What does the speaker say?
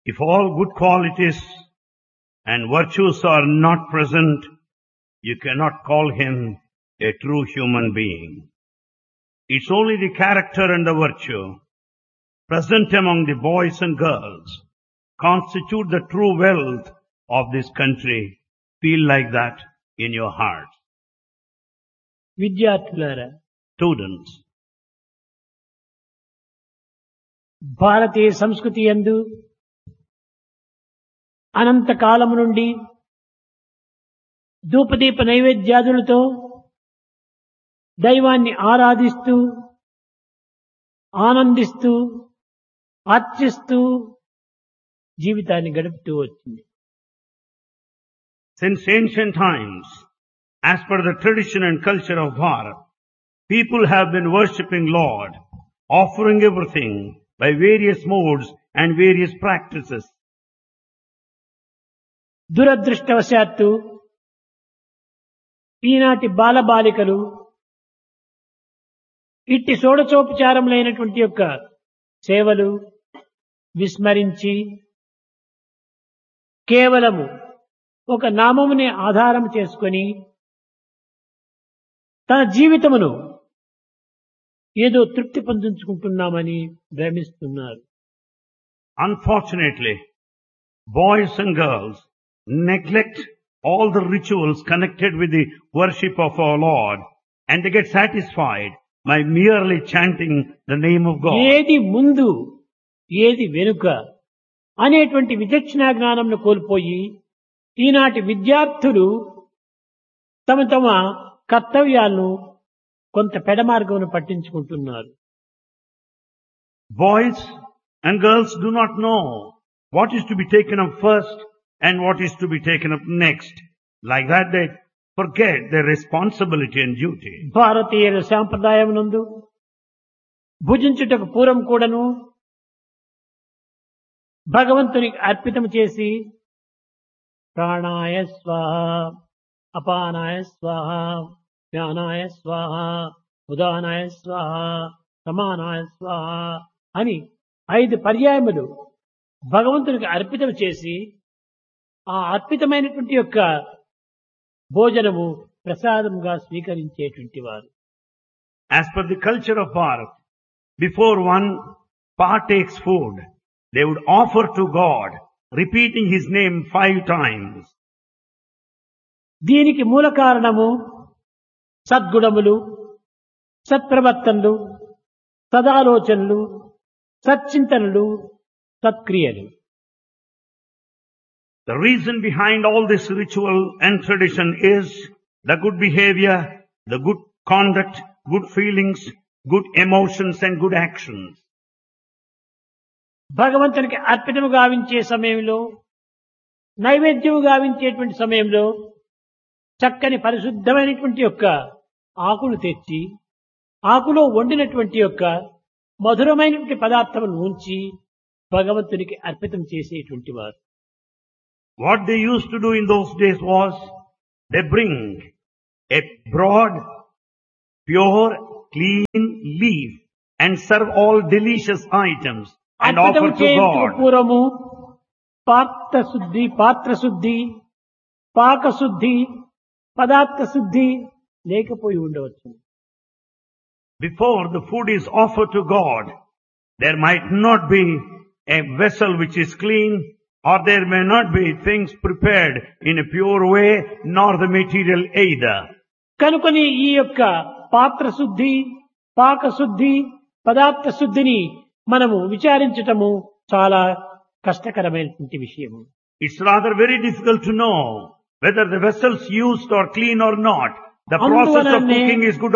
If all good qualities and virtues are not present, you cannot call him a true human being. It's only the character and the virtue present among the boys and girls constitute the true wealth of this country. Feel like that in your heart. విద్యార్థులారా, Students, భారతీయ సంస్కృతి యందు అనంత కాలము నుండి ధూపదీప నైవేద్యాదులతో దైవాన్ని ఆరాధిస్తూ ఆనందిస్తూ అర్చిస్తూ జీవితాన్ని గడుపుతూ వచ్చింది. since ancient times, as per the tradition and culture of Bharat, people have been worshipping Lord, offering everything by various modes and various practices. దురదృష్టవశాత్తు ఈనాటి బాలబాలికలు ఇట్టి షోడశోపచారములైనటువంటి యొక్క సేవలు విస్మరించి కేవలము ఒక నామముని ఆధారం చేసుకొని తన జీవితమును ఏదో తృప్తి పొందించుకుంటున్నామని భ్రమిస్తున్నారు. Unfortunately, boys and girls neglect all the rituals connected with the worship of our Lord, and they get satisfied by merely chanting the name of God. ఏది ముందు ఏది వెనుక అనేటువంటి విచక్షణా జ్ఞానంను కోల్పోయి ఈనాటి విద్యార్థులు తమ తమ కర్తవ్యాలను కొంత పెడమార్గమును పట్టించుకుంటున్నారు. Boys and girls do not know what is to be taken up first and what is to be taken up next. Like that, they forget their responsibility and duty. భారతీయుల సాంప్రదాయమునందు భుజించుటకు పూర్వం కూడాను భగవంతునికి అర్పితం చేసి ప్రాణాయ స్వాహ, అపానాయ స్వాహ, జ్ఞానాయ స్వాహ, ఉదానాయ స్వాహ, సమానాయ స్వాహ అని 5 పర్యాయములు భగవంతునికి అర్పితం చేసి ఆ అర్పితమైనటువంటి యొక్క భోజనము ప్రసాదంగా స్వీకరించేటువంటి వారు. As per the culture of Bharat, before one partakes food, they would offer to God, repeating His name 5 times. దీనికి మూల కారణము సద్గుణములు, సత్ప్రవర్తనలు, సదాలోచనలు, సచ్చింతనలు, సత్క్రియలు. The reason behind all this ritual and tradition is the good behavior, the good conduct, good feelings, good emotions and good actions. భగవంతునికి అర్పితము గావించే సమయంలో, నైవేద్యము గావించేటువంటి సమయంలో చక్కని పరిశుద్ధమైనటువంటి యొక్క ఆకును తెచ్చి ఆకులో వండినటువంటి యొక్క మధురమైనటువంటి పదార్థమును ఉంచి భగవంతునికి అర్పితం చేసేటువంటి వారు. What they used to do in those days was, they bring a broad, pure, clean leaf and serve all delicious items and offer అర్పితం to చేయుటకు God. పూర్వము పాత్రశుద్ధి, పాకశుద్ధి, పదార్థ శుద్ధి లేకపోయి ఉండవచ్చు. Before the food is offered to God, there might not be a vessel which is clean, or there may not be things prepared in a pure way, nor the material either. కనుకొని ఈ యొక్క పాత్రశుద్ధి, పాకశుద్ధి, పదార్థ శుద్ధిని మనము విచారించటము చాలా కష్టకరమైనటువంటి విషయము. It's rather very difficult to know whether the vessels used are clean or not. The process of cooking is good